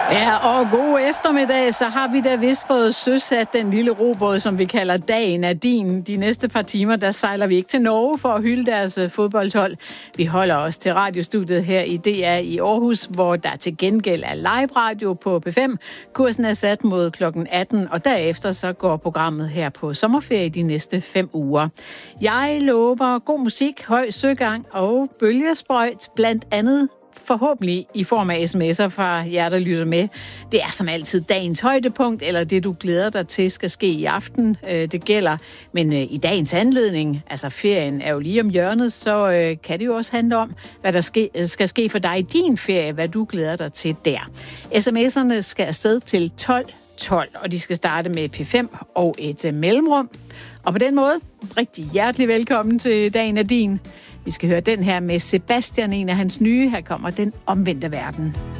Ja, og god eftermiddag, så har vi da vist fået søsat den lille robåd, som vi kalder Dagen er din. De næste par timer, der sejler vi ikke til Norge for at hylde deres fodboldhold. Vi holder os til radiostudiet her i DR i Aarhus, hvor der til gengæld er live radio på P5. Kursen er sat mod klokken 18, og derefter så går programmet her på sommerferie de næste 5 uger. Jeg lover god musik, høj søgang og bølgesprøjt, blandt andet forhåbentlig i form af sms'er fra jer, der lytter med. Det er som altid dagens højdepunkt, eller det, du glæder dig til, skal ske i aften. Det gælder. Men i dagens anledning, altså ferien er jo lige om hjørnet, så kan det jo også handle om, hvad der skal ske for dig i din ferie, hvad du glæder dig til der. SMS'erne skal afsted til 12, og de skal starte med P5 og et mellemrum. Og på den måde, rigtig hjertelig velkommen til Dagen er din. Vi skal høre den her med Sebastian, en af hans nye. Her kommer Den omvendte verden.